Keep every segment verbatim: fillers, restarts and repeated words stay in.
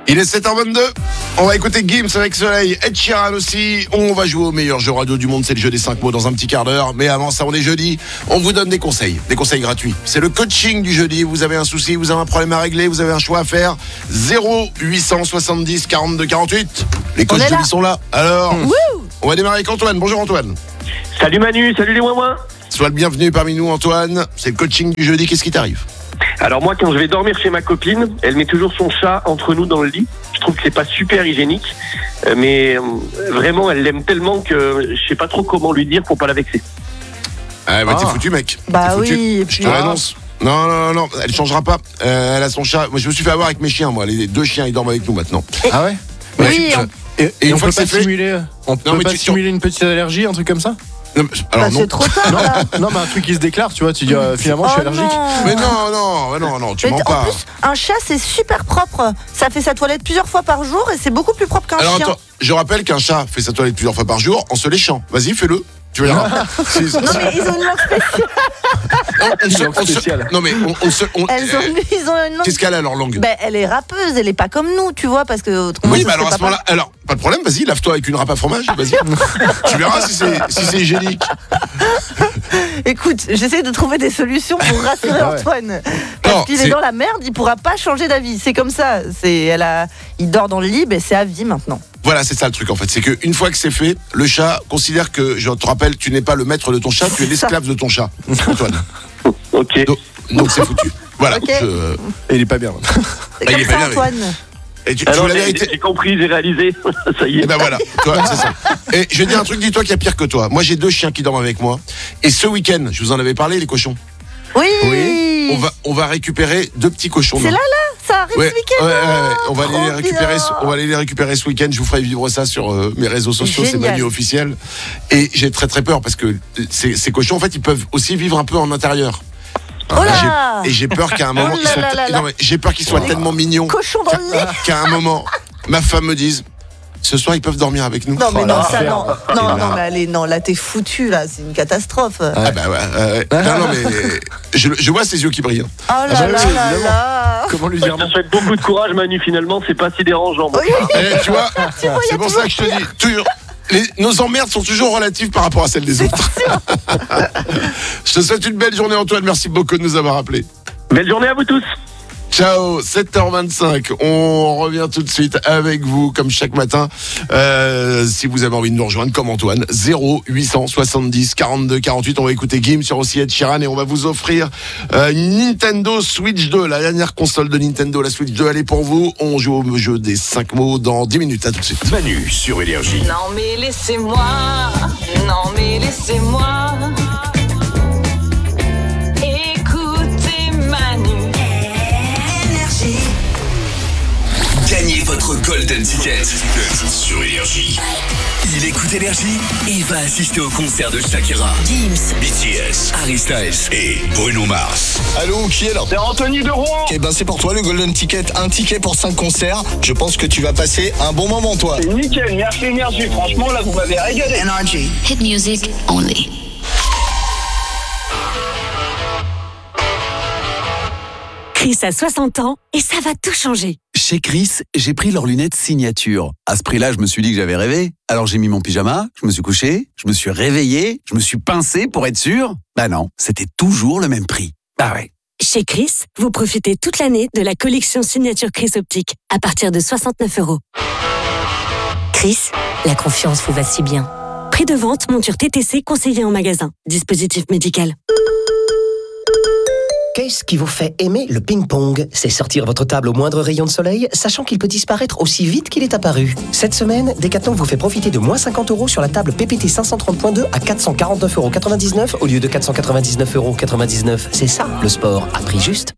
Il est sept heures vingt-deux, on va écouter Gims avec Soleil, Ed Sheeran aussi. On va jouer au meilleur jeu radio du monde, c'est le jeu des cinq mots dans un petit quart d'heure. Mais avant ça, on est jeudi, on vous donne des conseils, des conseils gratuits. C'est le coaching du jeudi, vous avez un souci, vous avez un problème à régler, vous avez un choix à faire. zéro huit cent soixante-dix quarante-deux quarante-huit. Les coachs jeudi sont là. Alors, mmh. on va démarrer avec Antoine. Bonjour Antoine. Salut Manu, salut les ouin-ouin. Sois le bienvenu parmi nous Antoine. C'est le coaching du jeudi, qu'est-ce qui t'arrive ? Alors moi, quand je vais dormir chez ma copine, elle met toujours son chat entre nous dans le lit. Je trouve que c'est pas super hygiénique, mais vraiment, elle l'aime tellement que je sais pas trop comment lui dire pour pas la vexer. Ah bah ah. t'es foutu mec. Bah foutu. oui. Et je puis te ah. l'annonce. Non, non, non, non, elle changera pas. Euh, elle a son chat. Moi, je me suis fait avoir avec mes chiens, moi. Les deux chiens, ils dorment avec nous maintenant. Ah ouais. Oui. Ouais, on... Et, et, et on une fois peut que pas c'est fait, simuler, on peut non, mais pas tu- simuler une petite allergie, un truc comme ça. Non, mais- alors Bah, non. c'est trop tard là. Non, mais un truc qui se déclare, tu vois, tu dis euh, finalement je suis Oh allergique. non. Mais non, non, non, non, tu Mais mens en pas. plus, un chat c'est super propre. Ça fait sa toilette plusieurs fois par jour et c'est beaucoup plus propre qu'un Alors chien. attends, je rappelle qu'un chat fait sa toilette plusieurs fois par jour en se léchant. Vas-y, fais-le. Tu verras. C'est- c'est- Non mais ils ont une langue spéciale. on se- langue on se- spéciale. Non mais on, on se. on- Elles ont, euh, ils ont une langue. Qu'est-ce qu'elle a leur langue? Ben, elle est râpeuse, elle est pas comme nous, tu vois, parce que autrement. Oui, ça mais serait alors à pas ce moment-là, alors pas de problème, vas-y, lave-toi avec une râpe à fromage, vas-y. Tu verras si c'est si c'est hygiénique. Écoute, j'essaie de trouver des solutions pour rassurer Ah ouais. Antoine. Parce Non, qu'il c'est- est dans la merde, il pourra pas changer d'avis. C'est comme ça. C'est, elle a, il dort dans le lit, ben c'est à vie maintenant. Voilà, c'est ça le truc en fait, c'est qu'une fois que c'est fait, le chat considère que, je te rappelle, tu n'es pas le maître de ton chat, tu es l'esclave de ton chat, Antoine. Ok. Donc donc c'est foutu. Voilà. Ok. je- Et il est pas bien. C'est Ah, il comme est ça, pas bien, Antoine. Et tu, tu Alors veux la j'ai, vérité? j'ai compris, j'ai réalisé. Ça y est. Et ben voilà, toi, c'est ça. Et je vais dire un truc, dis-toi qu'il y a pire que toi. Moi, j'ai deux chiens qui dorment avec moi. Et ce week-end, je vous en avais parlé, les cochons. Oui. On va, on va récupérer deux petits cochons. C'est non là, là, ça arrive Ouais, ce week-end. ouais, ouais, ouais. On va aller Trop les récupérer. bien. On va aller les récupérer ce week-end. Je vous ferai vivre ça sur euh, mes réseaux sociaux. C'est Génial. Manu officiel. Et j'ai très très peur parce que ces, ces cochons, en fait, ils peuvent aussi vivre un peu en intérieur. Oh là. J'ai- Et j'ai peur qu'à un moment, Oh ils là soient, là là là. non, mais j'ai peur qu'ils soient tellement mignons Cochon dans le lit. qu'à un moment, ma femme me dise, ce soir, ils peuvent dormir avec nous. Non mais Oh non, là, ça faire. non, non, non, mais allez, non, là t'es foutu là, c'est une catastrophe. Ah bah ouais, euh, non, non, mais je, je vois ses yeux qui brillent. Oh là bah oui, là là évidemment. là. Comment lui Je dire te non? souhaite beaucoup de courage Manu, finalement, c'est pas si dérangeant. Oui, Eh, tu vois, tu vois, il y c'est a pour ça toujours- que je te dis, toujours, les- nos emmerdes sont toujours relatives par rapport à celles des autres. Je te souhaite une belle journée Antoine, merci beaucoup de nous avoir appelés. Belle journée à vous tous. Ciao, sept heures vingt-cinq, on revient tout de suite avec vous comme chaque matin. Euh, si vous avez envie de nous rejoindre comme Antoine, zéro huit cent soixante-dix quarante-deux quarante-huit, on va écouter Gims sur aussi Ed Sheeran et on va vous offrir euh, une Nintendo Switch deux, la dernière console de Nintendo, la Switch deux, elle est pour vous. On joue au jeu des cinq mots dans dix minutes, à tout de suite. Manu sur Énergie. Non mais laissez-moi, non mais laissez-moi écoutez Manu. Gagnez votre Golden Ticket sur Énergie. Il écoute Énergie et va assister au concert de Shakira, Gims, B T S, Harry Styles et Bruno Mars. Allô, qui est là? C'est Anthony de Rouen. Eh ben c'est pour toi le Golden Ticket, un ticket pour cinq concerts. Je pense que tu vas passer un bon moment toi. C'est nickel, merci Énergie. Franchement, là, vous m'avez régalé. Hit music only. Chris a soixante ans et ça va tout changer. Chez Chris, j'ai pris leurs lunettes signature. À ce prix-là, je me suis dit que j'avais rêvé. Alors j'ai mis mon pyjama, je me suis couché, je me suis réveillé, je me suis pincé pour être sûr. Bah non, c'était toujours le même prix. Bah ouais. Chez Chris, vous profitez toute l'année de la collection signature Chris Optique à partir de soixante-neuf euros. Chris, la confiance vous va si bien. Prix de vente, monture T T C conseillé en magasin. Dispositif médical. Qu'est-ce qui vous fait aimer le ping-pong? C'est sortir votre table au moindre rayon de soleil, sachant qu'il peut disparaître aussi vite qu'il est apparu. Cette semaine, Decathlon vous fait profiter de moins cinquante euros sur la table P P T cinq cent trente point deux à quatre cent quarante-neuf euros quatre-vingt-dix-neuf au lieu de quatre cent quatre-vingt-dix-neuf euros quatre-vingt-dix-neuf. C'est ça, le sport, à prix juste.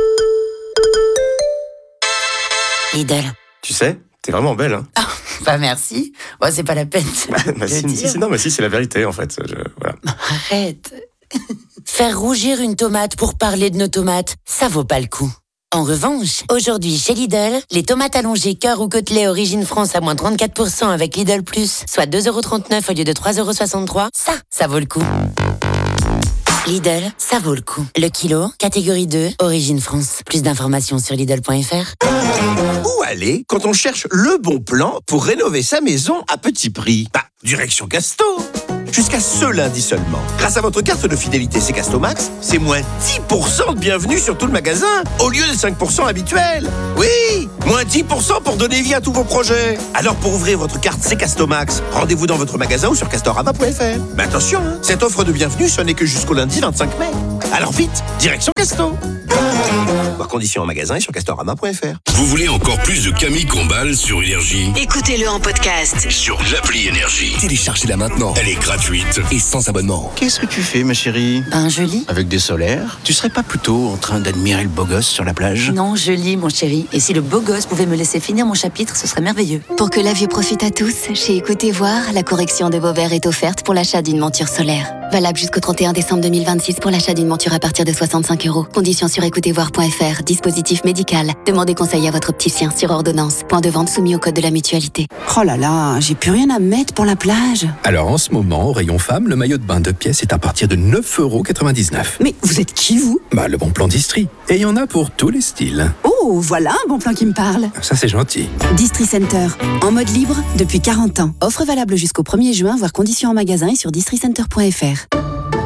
Lidl. Tu sais, t'es vraiment belle, hein. Bah merci. Bon, c'est pas la peine. Bah, si, si, si, non, mais si, c'est la vérité, en fait. Je, voilà. Arrête. Faire rougir une tomate pour parler de nos tomates, ça vaut pas le coup. En revanche, aujourd'hui chez Lidl, les tomates allongées cœur ou côtelées origine France à moins trente-quatre pour cent avec Lidl Plus, soit deux euros trente-neuf au lieu de trois euros soixante-trois, ça, ça vaut le coup. Lidl, ça vaut le coup. Le kilo, catégorie deux, origine France. Plus d'informations sur Lidl point F R. Où aller quand on cherche le bon plan pour rénover sa maison à petit prix? Bah, direction Casto. Jusqu'à ce lundi seulement. Grâce à votre carte de fidélité C Casto Max, c'est moins dix pour cent de bienvenue sur tout le magasin, au lieu des cinq pour cent habituels. Oui, moins dix pour cent pour donner vie à tous vos projets. Alors pour ouvrir votre carte C Casto Max, rendez-vous dans votre magasin ou sur castorama point F R. Mais attention, hein, cette offre de bienvenue, ce n'est que jusqu'au lundi vingt-cinq mai. Alors vite, direction Casto. Voir conditions en magasin et sur castorama point F R. Vous voulez encore plus de Camille Combal sur Énergie? Écoutez-le en podcast sur l'appli Énergie. Téléchargez-la maintenant. Elle est gratuite et sans abonnement. Qu'est-ce que tu fais, ma chérie? Ben, je lis. Avec des solaires? Tu serais pas plutôt en train d'admirer le beau gosse sur la plage? Non, je lis, mon chéri. Et si le beau gosse pouvait me laisser finir mon chapitre, ce serait merveilleux. Pour que la vue profite à tous, chez Écoutez Voir, la correction de vos verres est offerte pour l'achat d'une monture solaire. Valable jusqu'au trente et un décembre deux mille vingt-six pour l'achat d'une monture à partir de soixante-cinq euros. Conditions sur écoutez voir point F R. Dispositif médical. Demandez conseil à votre opticien sur ordonnance. Point de vente soumis au code de la mutualité. Oh là là, j'ai plus rien à mettre pour la plage. Alors en ce moment, au rayon femme, le maillot de bain de pièces est à partir de neuf euros quatre-vingt-dix-neuf. Mais vous êtes qui, vous? Bah, le bon plan d'Istrie. Et il y en a pour tous les styles. Oh, voilà un bon plan qui me parle. Ça, c'est gentil. Distri Center. En mode libre depuis quarante ans. Offre valable jusqu'au premier juin, voire conditions en magasin et sur distri center point F R.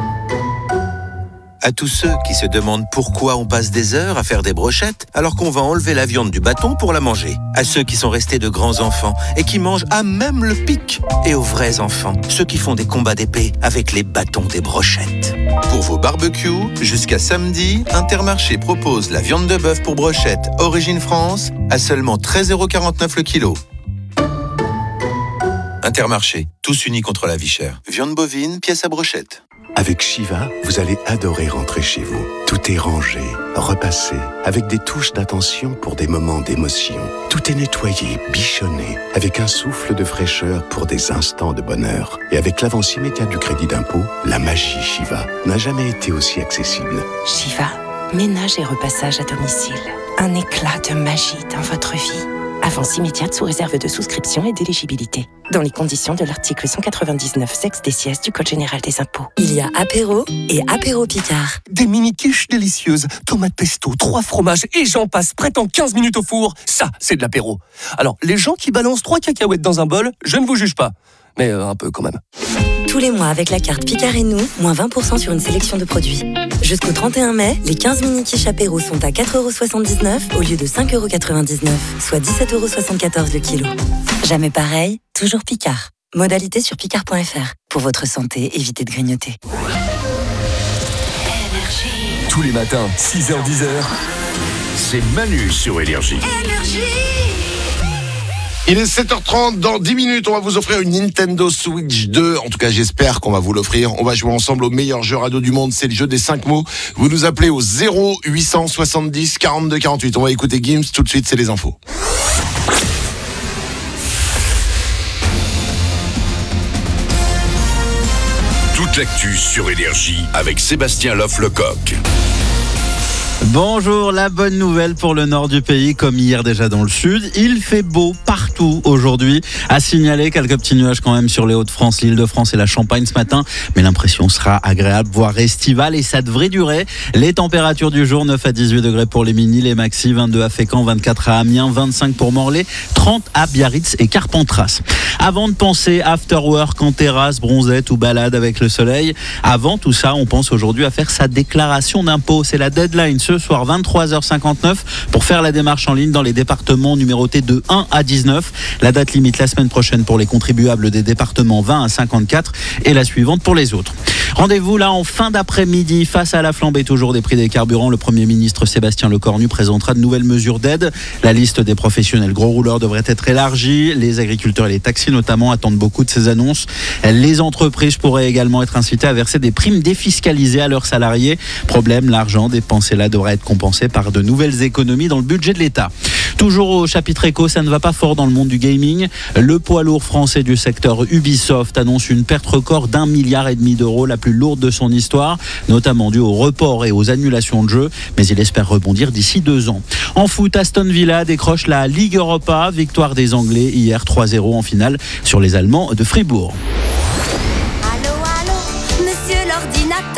À tous ceux qui se demandent pourquoi on passe des heures à faire des brochettes alors qu'on va enlever la viande du bâton pour la manger. À ceux qui sont restés de grands enfants et qui mangent à même le pic. Et aux vrais enfants, ceux qui font des combats d'épée avec les bâtons des brochettes. Pour vos barbecues, jusqu'à samedi, Intermarché propose la viande de bœuf pour brochette Origine France à seulement treize euros quarante-neuf le kilo. Intermarché, tous unis contre la vie chère. Viande bovine, pièce à brochette. Avec Shiva, vous allez adorer rentrer chez vous. Tout est rangé, repassé, avec des touches d'attention pour des moments d'émotion. Tout est nettoyé, bichonné, avec un souffle de fraîcheur pour des instants de bonheur. Et avec l'avance immédiate du crédit d'impôt, la magie Shiva n'a jamais été aussi accessible. Shiva, ménage et repassage à domicile. Un éclat de magie dans votre vie. Avance immédiate sous réserve de souscription et d'éligibilité. Dans les conditions de l'article cent quatre-vingt-dix-neuf sexe D C S du Code général des impôts. Il y a apéro et apéro Picard. Des mini-quiches délicieuses, tomates pesto, trois fromages et j'en passe, prêt en quinze minutes au four. Ça, c'est de l'apéro. Alors, les gens qui balancent trois cacahuètes dans un bol, je ne vous juge pas. Mais euh, un peu quand même. Tous les mois avec la carte Picard et nous, moins vingt pour cent sur une sélection de produits. Jusqu'au trente et un mai, les quinze mini-quiches apéro sont à quatre euros soixante-dix-neuf au lieu de cinq euros quatre-vingt-dix-neuf, soit dix-sept euros soixante-quatorze le kilo. Jamais pareil, toujours Picard. Modalité sur picard point F R. Pour votre santé, évitez de grignoter. Tous les matins, six heures dix heures, c'est Manu sur Énergie. Il est sept heures trente, dans dix minutes, on va vous offrir une Nintendo Switch deux. En tout cas, j'espère qu'on va vous l'offrir. On va jouer ensemble au meilleur jeu radio du monde, c'est le jeu des cinq mots. Vous nous appelez au zéro huit cent soixante-dix quarante-deux quarante-huit. On va écouter Gims, tout de suite, c'est les infos. Toute l'actu sur Énergie avec Sébastien Loff-Lecoq. Bonjour, la bonne nouvelle pour le nord du pays, comme hier déjà dans le sud. Il fait beau partout aujourd'hui. À signaler quelques petits nuages quand même sur les Hauts-de-France, l'Île-de-France et la Champagne ce matin. Mais l'impression sera agréable, voire estivale, et ça devrait durer. Les températures du jour, neuf à dix-huit degrés pour les mini, les maxi, vingt-deux à Fécamp, vingt-quatre à Amiens, vingt-cinq pour Morlaix, trente à Biarritz et Carpentras. Avant de penser after work en terrasse, bronzette ou balade avec le soleil, avant tout ça, on pense aujourd'hui à faire sa déclaration d'impôt. C'est la deadline ce soir, vingt-trois heures cinquante-neuf, pour faire la démarche en ligne dans les départements numérotés de un à dix-neuf. La date limite la semaine prochaine pour les contribuables des départements vingt à cinquante-quatre et la suivante pour les autres. Rendez-vous là en fin d'après-midi face à la flambée toujours des prix des carburants. Le Premier ministre Sébastien Lecornu présentera de nouvelles mesures d'aide. La liste des professionnels gros rouleurs devrait être élargie. Les agriculteurs et les taxis notamment attendent beaucoup de ces annonces. Les entreprises pourraient également être incitées à verser des primes défiscalisées à leurs salariés. Problème, l'argent dépensé là devrait être compensé par de nouvelles économies dans le budget de l'État. Toujours au chapitre éco, ça ne va pas fort dans le monde du gaming. Le poids lourd français du secteur Ubisoft annonce une perte record d'un milliard et demi d'euros, la plus lourde de son histoire, notamment due au report et aux annulations de jeux, mais il espère rebondir d'ici deux ans. En foot, Aston Villa décroche la Ligue Europa, victoire des Anglais hier trois zéro en finale sur les Allemands de Fribourg. Allô, allô, monsieur l'ordinateur,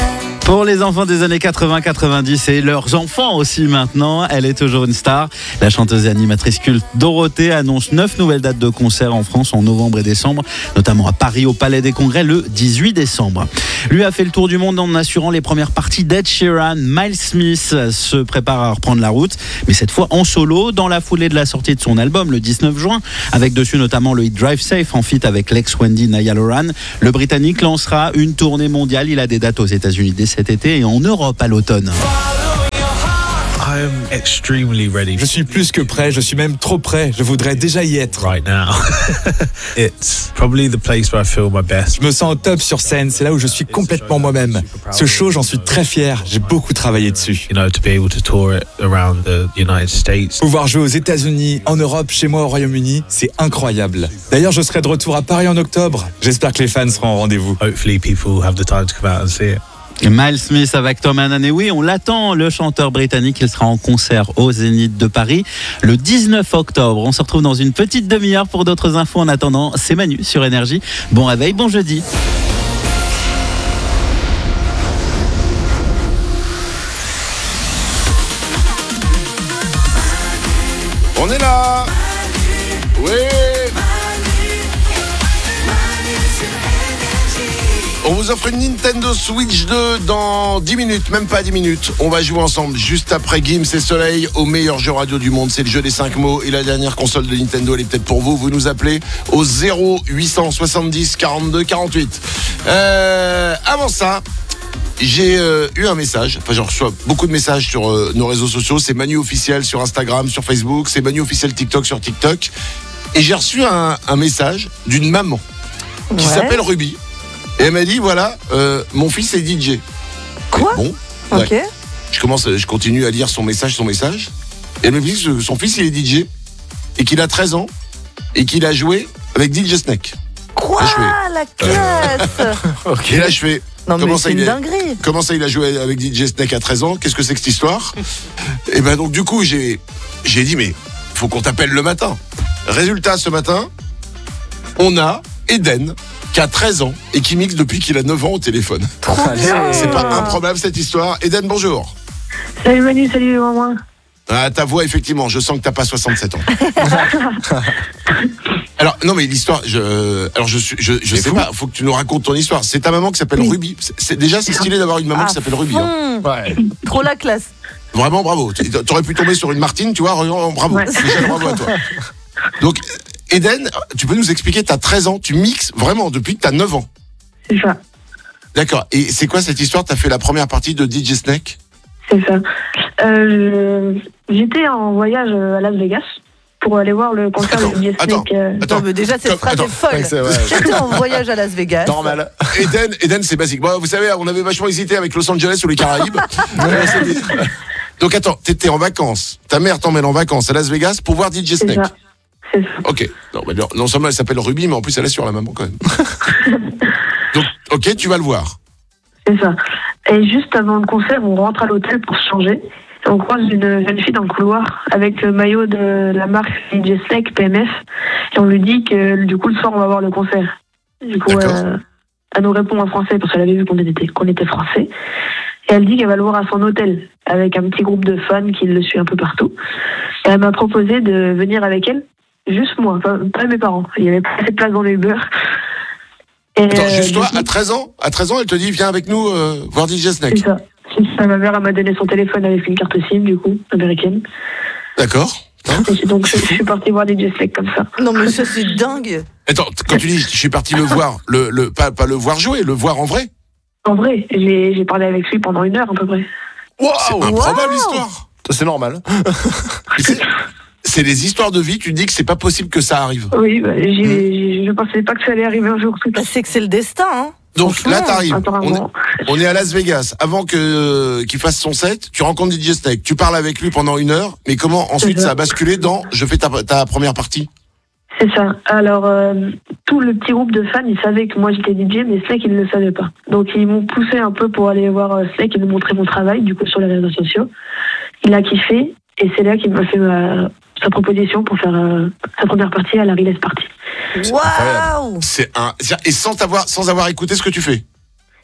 Pour les enfants des années quatre-vingts quatre-vingt-dix et leurs enfants aussi maintenant, elle est toujours une star. La chanteuse et animatrice culte Dorothée annonce neuf nouvelles dates de concerts en France en novembre et décembre, notamment à Paris au Palais des Congrès le dix-huit décembre. Lui a fait le tour du monde en assurant les premières parties d'Ed Sheeran. Miles Smith se prépare à reprendre la route, mais cette fois en solo, dans la foulée de la sortie de son album le dix-neuf juin, avec dessus notamment le hit Drive Safe en feat avec l'ex Wendy Nia Loran. Le Britannique lancera une tournée mondiale. Il a des dates aux États-Unis dès cet été et en Europe à l'automne. I'm extremely ready. Je suis plus que prêt, je suis même trop prêt. Je voudrais déjà y être. Right now. It's probably the place where I feel my best. Je me sens au top sur scène, c'est là où je suis complètement moi-même. Ce show, j'en suis très fier, j'ai beaucoup travaillé dessus. You know, to be able to tour it around the United States. Pouvoir jouer aux États-Unis, en Europe, chez moi au Royaume-Uni, c'est incroyable. D'ailleurs, je serai de retour à Paris en octobre. J'espère que les fans seront au rendez-vous. Hopefully people have the time to come out and see it. Miles Smith avec Tom Hannan, et oui, on l'attend, le chanteur britannique. Il sera en concert au Zénith de Paris le dix-neuf octobre. On se retrouve dans une petite demi-heure pour d'autres infos. En attendant, c'est Manu sur Énergie. Bon réveil, bon jeudi. On est là. Oui. On vous offre une Nintendo Switch deux dans dix minutes, même pas dix minutes. On va jouer ensemble juste après Gims et Soleil au meilleur jeu radio du monde. C'est le jeu des cinq mots et la dernière console de Nintendo, elle est peut-être pour vous. Vous nous appelez au zéro huit cent soixante-dix quarante-deux quarante-huit. Euh, avant ça, j'ai euh, eu un message, enfin je reçois beaucoup de messages sur euh, nos réseaux sociaux. C'est Manu Officiel sur Instagram, sur Facebook, c'est Manu Officiel TikTok sur TikTok. Et j'ai reçu un, un message d'une maman qui ouais. s'appelle Ruby. Et elle m'a dit, voilà, euh, mon fils est D J. Quoi ? Bon, ok. Ouais. Je commence, je continue à lire son message, son message. Et elle me dit que son fils, il est D J. Et qu'il a treize ans. Et qu'il a joué avec D J Snake. Quoi ? Là, fais, la classe euh, Ok. Et là, je fais... Non, comment mais ça, c'est une il dinguerie. Comment ça, il a joué avec D J Snake à treize ans ? Qu'est-ce que c'est que cette histoire ? Et ben donc, du coup, j'ai, j'ai dit, mais faut qu'on t'appelle le matin. Résultat, ce matin, on a Eden, qui a treize ans et qui mixe depuis qu'il a neuf ans au téléphone. Trop bien. C'est pas improbable cette histoire. Eden, bonjour. Salut Manu, salut maman. Ah, ta voix, effectivement, je sens que t'as pas soixante-sept ans. Alors, non mais l'histoire, je, alors je suis, je, je sais fou. pas, faut que tu nous racontes ton histoire. C'est ta maman qui s'appelle oui. Ruby. C'est, c'est, déjà, c'est stylé d'avoir une maman ah, qui s'appelle Ruby. Hein. Ouais. Trop la classe. Vraiment, bravo. T'aurais pu tomber sur une Martine, tu vois, bravo. Ouais. Déjà, bravo à toi. Donc, Eden, tu peux nous expliquer, t'as treize ans, tu mixes vraiment depuis que t'as neuf ans. C'est ça. D'accord. Et c'est quoi cette histoire ? T'as fait la première partie de D J Snake ? C'est ça. Euh, j'étais en voyage à Las Vegas pour aller voir le concert de D J Snake. Euh... Attends, mais déjà cette phrase est folle. C'est j'étais en voyage à Las Vegas. Normal. Eden, Eden, c'est basique. Bon, vous savez, on avait vachement hésité avec Los Angeles ou les Caraïbes. Donc attends, t'étais en vacances. Ta mère t'emmène en vacances à Las Vegas pour voir D J Snake. C'est ça. C'est ça. Ok. Non, mais non, non seulement elle s'appelle Ruby, mais en plus elle est sur la maman quand même. Donc, ok, tu vas le voir. C'est ça. Et juste avant le concert, on rentre à l'hôtel pour se changer. Et on croise une jeune fille dans le couloir avec le maillot de la marque D J Snake, P M F. Et on lui dit que du coup, le soir, on va voir le concert. Du coup, euh, elle nous répond en français parce qu'elle avait vu qu'on était, qu'on était français. Et elle dit qu'elle va le voir à son hôtel avec un petit groupe de fans qui le suit un peu partout. Et elle m'a proposé de venir avec elle. Juste moi, pas, pas mes parents. Il n'y avait pas assez de place dans les Uber. Et Attends, euh, juste toi, coup, à treize ans, à treize ans, elle te dit, viens avec nous euh, voir D J Snake. C'est ça. C'est ça. Ma mère elle m'a donné son téléphone avec une carte SIM, du coup, américaine. D'accord. Hein et donc, je, je suis partie voir D J Snake comme ça. Non, mais ça, c'est dingue. Attends, quand tu dis, je suis parti le voir, le, le, pas, pas le voir jouer, le voir en vrai. En vrai, j'ai, j'ai parlé avec lui pendant une heure, à peu près. Wow, c'est improbable, wow. l'histoire. Ça, c'est normal. c'est, c'est des histoires de vie, tu dis que c'est pas possible que ça arrive. Oui, bah, j'ai, mmh. je pensais pas que ça allait arriver un jour. Tout bah, c'est que c'est le destin, hein. Donc là, t'arrives. On est, on est à Las Vegas. Avant que euh, qu'il fasse son set, tu rencontres D J Snake. Tu parles avec lui pendant une heure. Mais comment ensuite ça a basculé dans je fais ta, ta première partie ? C'est ça. Alors, euh, tout le petit groupe de fans, ils savaient que moi j'étais D J, mais Snake, ils ne le savaient pas. Donc, ils m'ont poussé un peu pour aller voir Snake et lui montrer mon travail, du coup, sur les réseaux sociaux. Il a kiffé, et c'est là qu'il m'a fait ma, sa proposition pour faire euh, sa première partie à la release party. Waouh! C'est un, et sans avoir, sans avoir écouté ce que tu fais.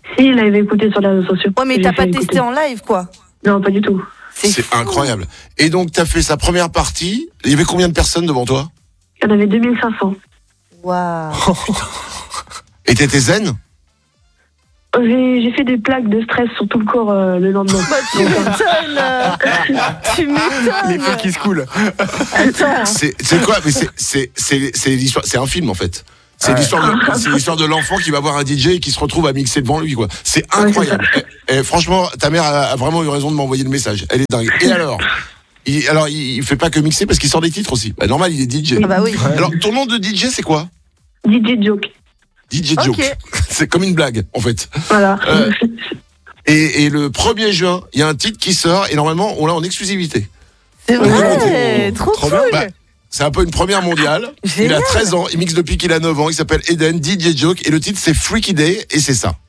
Si, il avait écouté sur les réseaux sociaux. Ouais, mais J'ai t'as fait pas écouter. testé en live, quoi. Non, pas du tout. C'est incroyable. Et donc, t'as fait sa première partie. Il y avait combien de personnes devant toi? Il y en avait deux mille cinq cents. Waouh. Et t'étais zen? J'ai j'ai fait des plaques de stress sur tout le corps euh, le lendemain. Bah, tu m'étonnes. euh, Tu m'étonnes. Les feux qui se coulent. Attends. C'est c'est quoi? Mais c'est c'est c'est c'est l'histoire. C'est un film en fait. C'est Ouais. l'histoire de c'est l'histoire de l'enfant qui va voir un D J et qui se retrouve à mixer devant lui quoi. C'est incroyable. Et, et franchement, ta mère a, a vraiment eu raison de m'envoyer le message. Elle est dingue. Et alors? Il, alors il, il fait pas que mixer parce qu'il sort des titres aussi. Bah, normal, il est D J. Ah bah oui. Alors ton nom de D J c'est quoi? D J Joke. D J Joke. Ok. C'est comme une blague en fait. Voilà. Euh, et, et le premier juin, il y a un titre qui sort et normalement on l'a en exclusivité. C'est vrai. Trop Trop cool. bien. Bah, c'est un peu une première mondiale. Il a Génial. treize ans, il mixe depuis qu'il a neuf ans, il s'appelle Eden, D J Joke et le titre c'est Freaky Day et c'est ça.